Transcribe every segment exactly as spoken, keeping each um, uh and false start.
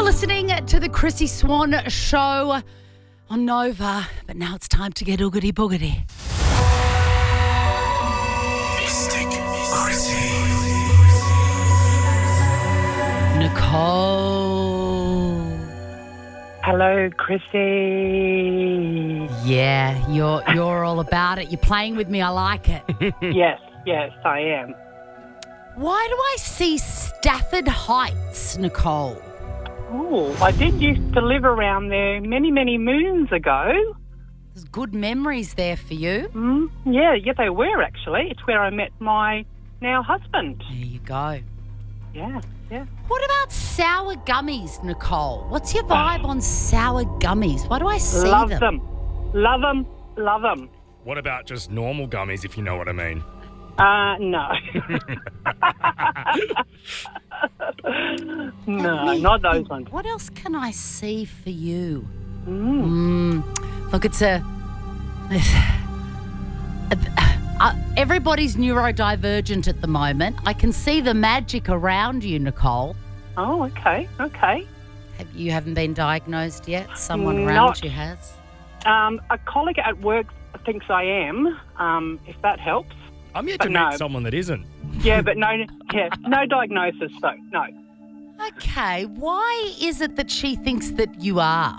listening to the Chrissy Swan Show on Nova, but now it's time to get oogity boogity. Mystic Chrissy. Nicole. Hello, Chrissy. Yeah, you're you're all about it. You're playing with me. I like it. Yes, yes, I am. Why do I see Stafford Heights, Nicole? Oh, I did used to live around there many, many moons ago. There's good memories there for you. Mm, yeah, yeah, they were actually. It's where I met my now husband. There you go. Yeah, yeah. What about sour gummies, Nicole? What's your vibe on sour gummies? Why do I see Love them? them. Love them. Love them. What about just normal gummies, if you know what I mean? Uh, no. no, Let me not those think. ones. What else can I see for you? Mm. Mm, look, it's a... Uh, everybody's neurodivergent at the moment. I can see the magic around you, Nicole. Oh, okay, okay. Have you haven't been diagnosed yet? Someone Not- around you has? Um, a colleague at work thinks I am, um, if that helps. I'm yet But to no. meet someone that isn't. Yeah, but no, yeah, no diagnosis, though, no. Okay, why is it that she thinks that you are?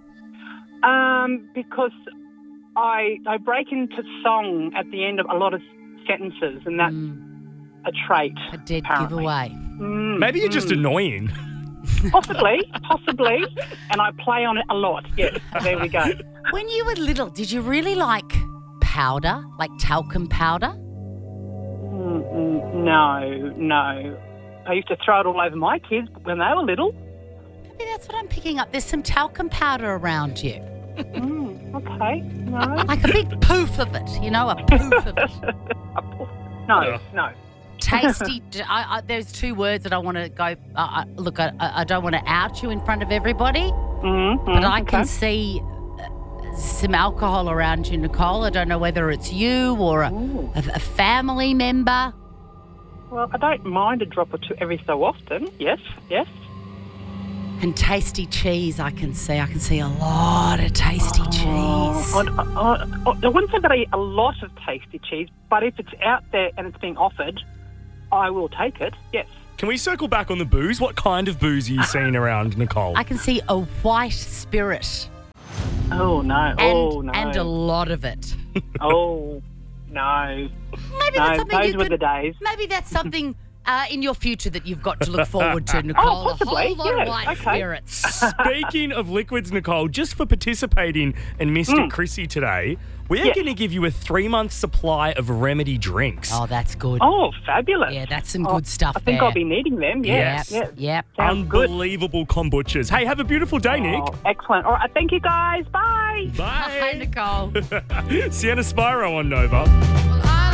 Um, because I I break into song at the end of a lot of sentences, and that's Mm, a trait. a dead apparently. giveaway. Mm, Maybe you're just mm. annoying. Possibly, possibly, and I play on it a lot. Yes, there we go. When you were little, did you really like powder, like talcum powder? Mm, mm, no, no. I used to throw it all over my kids when they were little. Maybe that's what I'm picking up. There's some talcum powder around you. Mm, okay, no. Like a big poof of it, you know, a poof of it. No, Yeah. no. Tasty. I, I, there's two words that I want to go. Uh, uh, look, I, I don't want to out you in front of everybody, Mm, but mm, I can okay. see uh, some alcohol around you, Nicole. I don't know whether it's you or a, Ooh. a, a family member. Well, I don't mind a drop or two every so often. Yes, yes. And tasty cheese, I can see. I can see a lot of tasty cheese. Oh, I, I, I wouldn't say that I eat a lot of tasty cheese, but if it's out there and it's being offered, I will take it, yes. Can we circle back on the booze? What kind of booze are you seeing around, Nicole? I can see a white spirit Oh, no. and, oh, no. and a lot of it. Oh, no. Maybe No, that's something those you were could, the days. Maybe that's something uh, in your future that you've got to look forward to, Nicole. Oh, possibly, a whole lot yeah, of white okay. spirits. Speaking of liquids, Nicole, just for participating in Mystic Mm. Chrissy today, we're Yes. going to give you a three-month supply of Remedy drinks. Oh, that's good. Oh, fabulous. Yeah, that's some Oh, good stuff I think there. I'll be needing them, Yep, yes. yes. yep. Sounds good. Unbelievable kombuchas. Hey, have a beautiful day, Nick. Oh, excellent. All right, thank you, guys. Bye. Hi, Bye. Nicole. Sienna Spyro on Nova.